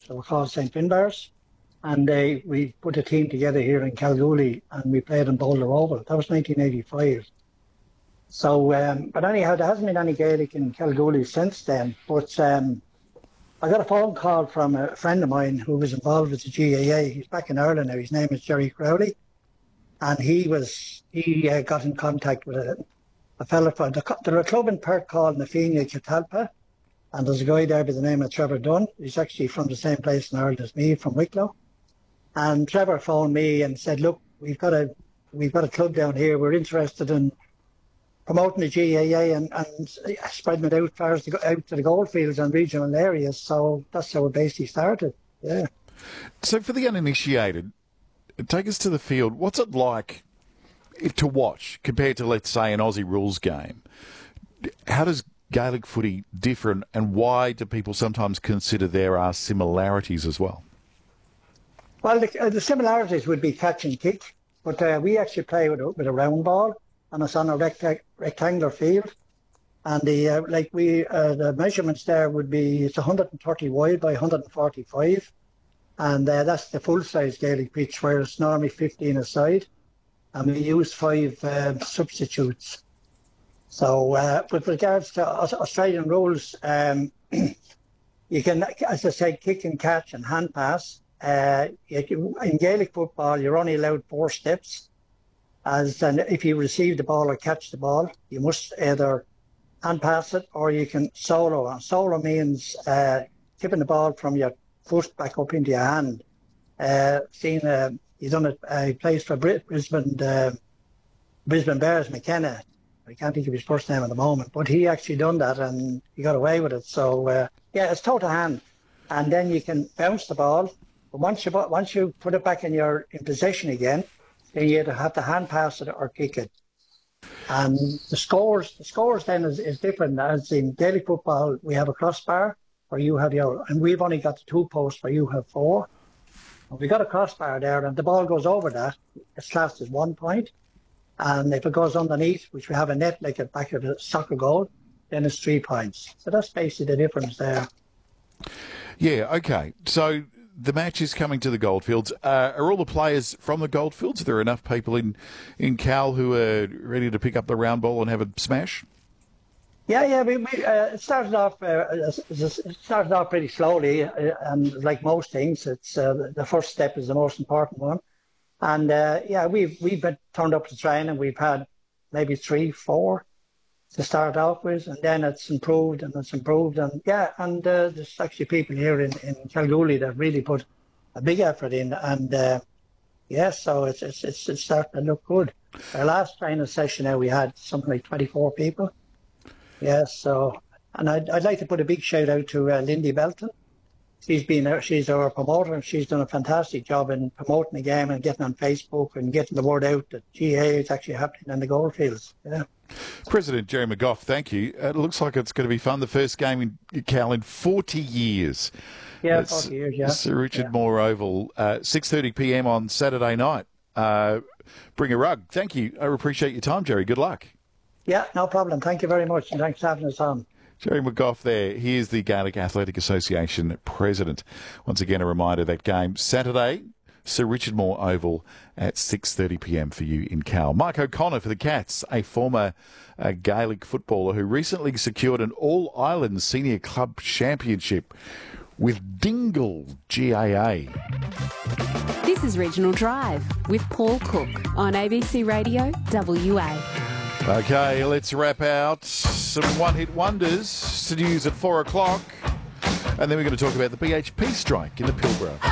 They were called St. Finbarrs. And we put a team together here in Kalgoorlie and we played in Boulder Oval. That was 1985. So, but anyhow, there hasn't been any Gaelic in Kalgoorlie since then. But I got a phone call from a friend of mine who was involved with the GAA. He's back in Ireland now. His name is Jerry Crowley. And he got in contact with a fella from there's a club in Perth called Nafina Catalpa. And there's a guy there by the name of Trevor Dunn. He's actually from the same place in Ireland as me, from Wicklow. And Trevor phoned me and said, look, we've got a club down here. We're interested in promoting the GAA and spreading it out far as out to the goldfields and regional areas. So that's how it basically started. Yeah. So for the uninitiated, take us to the field. What's it like to watch compared to, let's say, an Aussie rules game? How does Gaelic footy differ, and why do people sometimes consider there are similarities as well? Well, the similarities would be catch and kick, but we actually play with a round ball, and it's on a rectangular field. And the measurements there would be, it's 130 wide by 145, and that's the full size Gaelic pitch, where it's normally 15 aside, and we use 5 substitutes. So with regards to Australian rules, you can, as I said, kick and catch and hand pass. In Gaelic football, you're only allowed 4 steps. And if you receive the ball or catch the ball, you must either hand pass it or you can solo. And solo means tipping the ball from your foot back up into your hand. You done it. He plays for Brisbane Bears, McKenna. I can't think of his first name at the moment, but he actually done that and he got away with it. So it's toe to hand, and then you can bounce the ball. But once you put it back in possession again, then you either have to hand pass it or kick it. And the scores then is different. As in Gaelic football, we have a crossbar where you have and we've only got the 2 posts where you have 4. And we got a crossbar there, and the ball goes over that, it's classed as 1 point. And if it goes underneath, which we have a net like at back of the soccer goal, then it's 3 points. So that's basically the difference there. Yeah, okay. So the match is coming to the Goldfields. Are all the players from the Goldfields? Are there enough people in Cal who are ready to pick up the round ball and have a smash? Yeah. It started off pretty slowly, and like most things, it's the first step is the most important one. And we've been turned up to training. We've had maybe 3, 4 to start off with, and then it's improved and there's actually people here in Kalgoorlie that really put a big effort in, and so it's starting to look good. Our last training session now we had something like 24 people. And I'd like to put a big shout out to Lindy Belton. She's our promoter, and she's done a fantastic job in promoting the game and getting on Facebook and getting the word out that GAA is actually happening in the goldfields. Yeah. President Jerry McGough, thank you. It looks like it's going to be fun. The first game in Cal in 40 years. Yeah, 40 years, yeah. Sir Richard Moore Oval, 6:30 p.m. on Saturday night. Bring a rug. Thank you. I appreciate your time, Jerry. Good luck. Yeah, no problem. Thank you very much, and thanks for having us on. Jerry McGough there. He is the Gaelic Athletic Association president. Once again, a reminder, that game Saturday, Sir Richard Moore Oval at 6:30 p.m. for you in Cal. Mike O'Connor for the Cats, a former Gaelic footballer who recently secured an All-Ireland Senior Club Championship with Dingle GAA. This is Regional Drive with Paul Cook on ABC Radio WA. Okay, let's wrap out some one-hit wonders to news at 4 o'clock. And then we're going to talk about the BHP strike in the Pilbara.